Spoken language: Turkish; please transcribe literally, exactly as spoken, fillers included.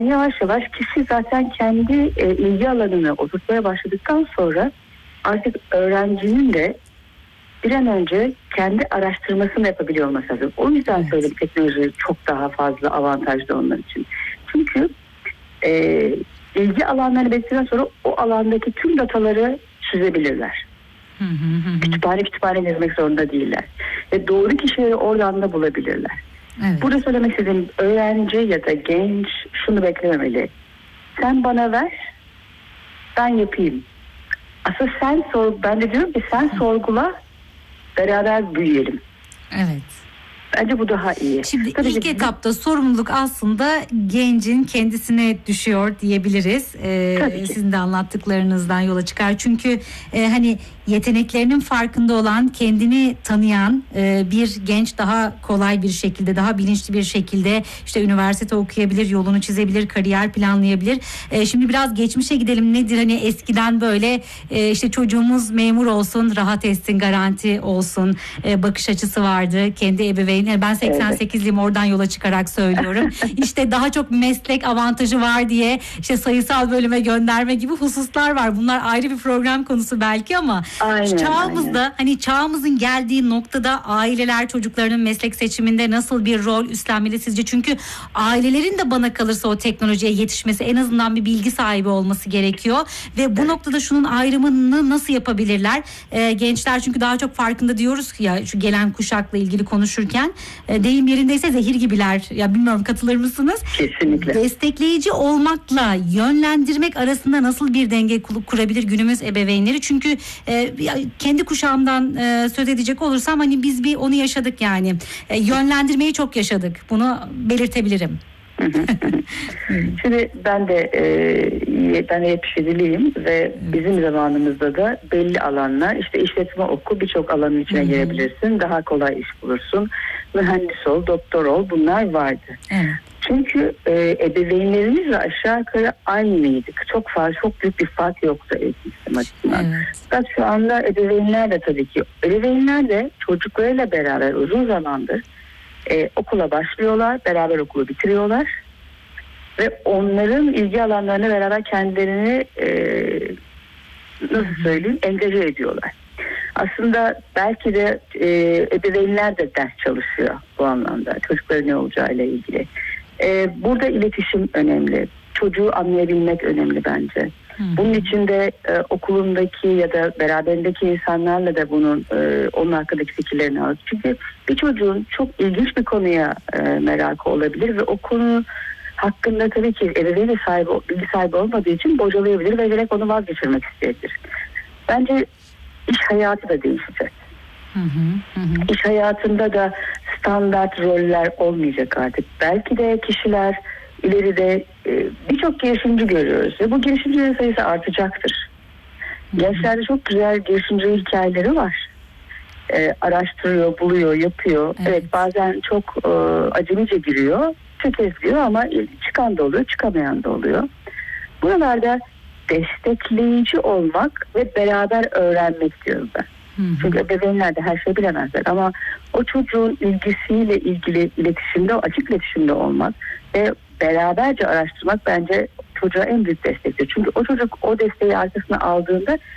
Yavaş yavaş kişi zaten kendi e, ilgi alanını oturtmaya başladıktan sonra artık öğrencinin de bir an önce kendi araştırmasını yapabiliyor olması lazım. O yüzden Evet. söyleyeyim, teknoloji çok daha fazla avantajlı onlar için. Çünkü e, ilgi alanlarını belirledikten sonra o alandaki tüm dataları süzebilirler. Hı hı hı. Kütüphane kütüphane gezmek zorunda değiller. Ve doğru kişileri oradan da bulabilirler. Evet. Burada söylemek istediğim, öğrenci ya da genç şunu beklememeli. Sen bana ver, ben yapayım. Asıl sen sor, ben de diyorum ki sen sorgula, beraber büyüyelim. Evet. Bence bu daha iyi. Şimdi Tabii ilk ki, etapta sorumluluk aslında gencin kendisine düşüyor diyebiliriz. Ee, sizin de anlattıklarınızdan yola çıkar. Çünkü e, hani yeteneklerinin farkında olan, kendini tanıyan e, bir genç daha kolay bir şekilde, daha bilinçli bir şekilde işte üniversite okuyabilir, yolunu çizebilir, kariyer planlayabilir. E, şimdi biraz geçmişe gidelim. Nedir hani eskiden böyle e, işte çocuğumuz memur olsun, rahat etsin, garanti olsun e, bakış açısı vardı. Kendi ebeveyn, ben seksen sekizliyim, oradan yola çıkarak söylüyorum. İşte daha çok meslek avantajı var diye işte sayısal bölüme gönderme gibi hususlar var. Bunlar ayrı bir program konusu belki ama aynen, çağımızda aynen. hani çağımızın geldiği noktada aileler çocuklarının meslek seçiminde nasıl bir rol üstlenmeli sizce? Çünkü ailelerin de bana kalırsa o teknolojiye yetişmesi, en azından bir bilgi sahibi olması gerekiyor ve bu noktada şunun ayrımını nasıl yapabilirler? Ee, gençler çünkü daha çok farkında diyoruz ki ya, şu gelen kuşakla ilgili konuşurken e, deyim yerindeyse zehir gibiler. Ya bilmiyorum, katılır mısınız? Kesinlikle. Destekleyici olmakla yönlendirmek arasında nasıl bir denge kurabilir günümüz ebeveynleri? Çünkü e, kendi kuşağımdan e, söz edecek olursam hani biz bir onu yaşadık yani. E, yönlendirmeyi çok yaşadık. Bunu belirtebilirim. Şimdi ben de e, ben de yetmiş yediliyim ve bizim zamanımızda da belli alanlar, işte işletme oku, birçok alanın içine Hı hı. girebilirsin, daha kolay iş bulursun, mühendis ol, doktor ol, bunlar vardı. Evet. Çünkü e, ebeveynlerimizle aşağı yukarı aynıydık. Çok fazla, çok büyük bir fark yoktu eğitim sistemi açısından. Evet. Fakat şu anda ebeveynler de tabii ki, ebeveynler de çocuklarıyla beraber uzun zamandır e, okula başlıyorlar, beraber okulu bitiriyorlar ve onların ilgi alanlarına beraber kendilerini e, nasıl söyleyeyim, entegre ediyorlar. Aslında belki de e, ebeveynler de ders çalışıyor bu anlamda, çocukların ne olacağıyla ilgili. E, burada iletişim önemli, çocuğu anlayabilmek önemli bence. Bunun için de e, okulundaki ya da beraberindeki insanlarla da bunun e, onun hakkındaki fikirlerini alır. Çünkü bir çocuğun çok ilginç bir konuya e, merakı olabilir ve o konu hakkında tabii ki ebeveyn sahibi, bilgi sahibi olmadığı için bocalayabilir ve direkt onu vazgeçirmek isteyebilir. Bence iş hayatı da değişecek. Hı hı, hı. İş hayatında da standart roller olmayacak artık. Belki de kişiler ileride e, birçok girişimci görüyoruz ve bu girişimcilerin sayısı artacaktır. Gençlerde çok güzel girişimci hikayeleri var. E, araştırıyor, buluyor, yapıyor. Evet, Evet. bazen çok e, acemice giriyor, tökezliyor ama çıkan da oluyor, çıkamayan da oluyor. Buralarda destekleyici olmak ve beraber öğrenmek diyorum ben. Hı hı. Çünkü ebeveynler de her şeyi bilemezler ama o çocuğun ilgisiyle ilgili iletişimde, açık iletişimde olmak ve beraberce araştırmak bence çocuğa en büyük destektir. Çünkü o çocuk o desteği arkasına aldığında